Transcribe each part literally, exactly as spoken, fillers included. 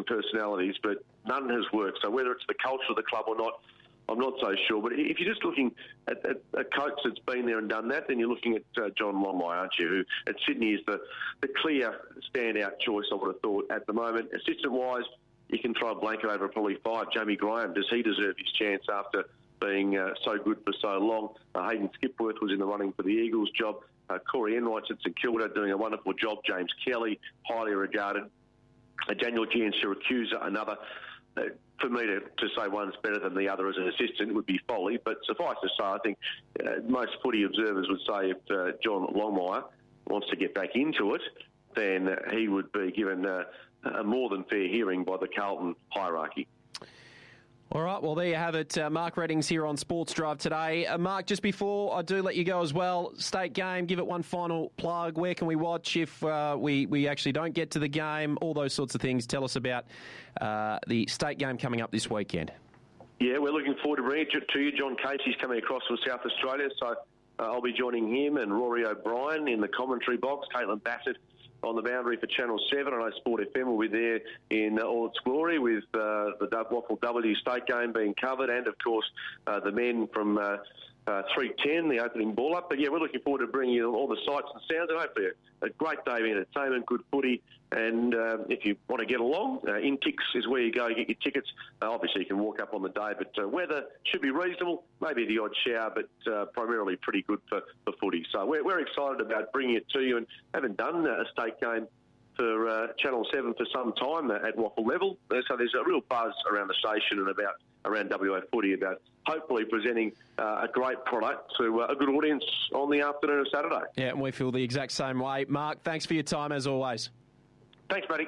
and personalities, but none has worked. So whether it's the culture of the club or not, I'm not so sure. But if you're just looking at, at a coach that's been there and done that, then you're looking at uh, John Longmire, aren't you, who at Sydney is the, the clear standout choice, I would have thought, at the moment. Assistant-wise, you can throw a blanket over probably five. Jamie Graham, does he deserve his chance after being uh, so good for so long? Uh, Hayden Skipworth was in the running for the Eagles job. Uh, Corey Enright's at St Kilda doing a wonderful job. James Kelly, highly regarded. Uh, Daniel Giansiracusa, another. Uh, for me to, to say one's better than the other as an assistant would be folly, but suffice to say, I think uh, most footy observers would say if uh, John Longmire wants to get back into it, then uh, he would be given uh, a more than fair hearing by the Carlton hierarchy. All right, well, there you have it. Uh, Mark Reddings here on Sports Drive today. Uh, Mark, just before I do let you go as well, state game, give it one final plug. Where can we watch if uh, we, we actually don't get to the game? All those sorts of things. Tell us about uh, the state game coming up this weekend. Yeah, we're looking forward to bringing it to you. John Casey's coming across from South Australia, so uh, I'll be joining him and Rory O'Brien in the commentary box. Caitlin Bassett on the boundary for Channel seven. I know Sport F M will be there in uh, all its glory with uh, the Waffle W state game being covered and, of course, uh, the men from uh, uh, three ten, the opening ball up. But, yeah, we're looking forward to bringing you all the sights and sounds and hopefully a, a great day of entertainment, good footy. And uh, if you want to get along, uh, Intix is where you go to get your tickets. Uh, obviously, you can walk up on the day, but uh, weather should be reasonable, maybe the odd shower, but uh, primarily pretty good for, for footy. So we're, we're excited about bringing it to you and haven't done a state game for uh, Channel seven for some time at Waffle level. So there's a real buzz around the station and about around W A footy about hopefully presenting uh, a great product to uh, a good audience on the afternoon of Saturday. Yeah, and we feel the exact same way. Mark, thanks for your time as always. Thanks, buddy.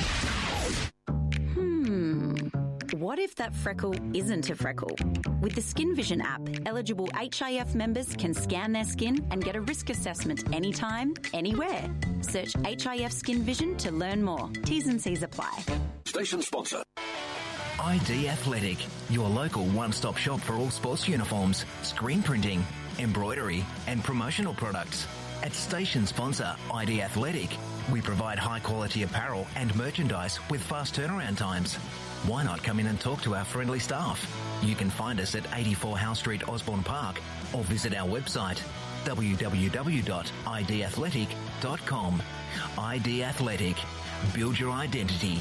Hmm. What if that freckle isn't a freckle? With the Skin Vision app, eligible H I F members can scan their skin and get a risk assessment anytime, anywhere. Search H I F Skin Vision to learn more. T's and C's apply. Station sponsor. I D Athletic, your local one-stop shop for all sports uniforms, screen printing, embroidery and promotional products. At station sponsor I D Athletic, we provide high-quality apparel and merchandise with fast turnaround times. Why not come in and talk to our friendly staff? You can find us at eighty-four Howe Street, Osborne Park, or visit our website w w w dot i d athletic dot com. I D Athletic. Build your identity.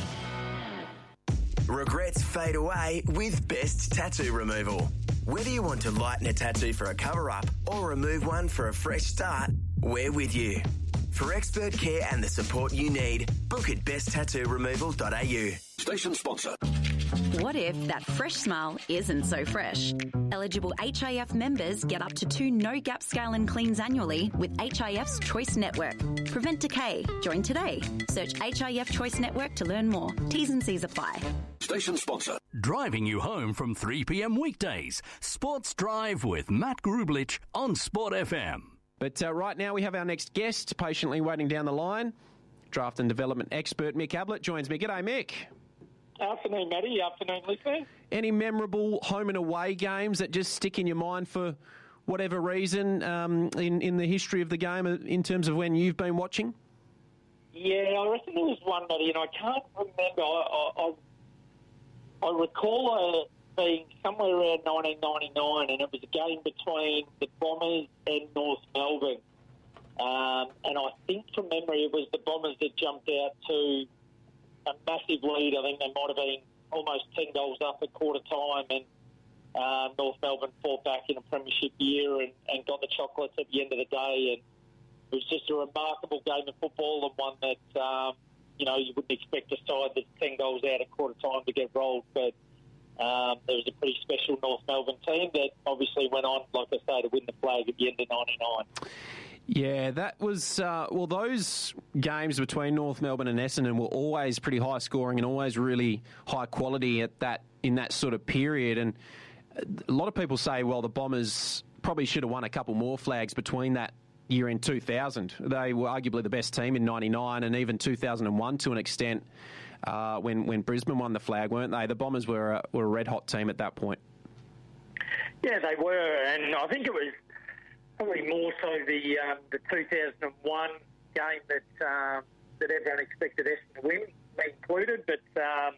Regrets fade away with Best Tattoo Removal. Whether you want to lighten a tattoo for a cover-up or remove one for a fresh start, we're with you. For expert care and the support you need, book at best tattoo removal dot a u. Station sponsor. What if that fresh smile isn't so fresh? Eligible H I F members get up to two no-gap scale and cleans annually with H I F's Choice Network. Prevent decay. Join today. Search H I F Choice Network to learn more. T's and C's apply. Station sponsor. Driving you home from three p.m. weekdays. Sports Drive with Matt Grublich on Sport F M. But uh, right now we have our next guest patiently waiting down the line. Draft and development expert Mick Ablett joins me. G'day, Mick. Afternoon, Matty. Afternoon, listeners. Any memorable home and away games that just stick in your mind for whatever reason um, in, in the history of the game in terms of when you've been watching? Yeah, I reckon there was one, Matty, and I can't remember. I, I, I recall it being somewhere around nineteen ninety-nine, and it was a game between the Bombers and North Melbourne. Um, and I think from memory it was the Bombers that jumped out to a massive lead. I think they might have been almost ten goals up at quarter time, and uh, North Melbourne fought back in a premiership year and, and got the chocolates at the end of the day. And it was just a remarkable game of football, and one that, um, you know, you wouldn't expect a side that's ten goals out at quarter time to get rolled. But um, there was a pretty special North Melbourne team that obviously went on, like I say, to win the flag at the end of ninety-nine. Yeah, that was, uh, well, those games between North Melbourne and Essendon were always pretty high scoring and always really high quality at that in that sort of period. And a lot of people say, well, the Bombers probably should have won a couple more flags between that year in two thousand. They were arguably the best team in ninety-nine and even two thousand one to an extent uh, when, when Brisbane won the flag, weren't they? The Bombers were a, were a red-hot team at that point. Yeah, they were, and I think it was probably more so the um, the two thousand one game that um, that everyone expected Essendon to win, me included. But um,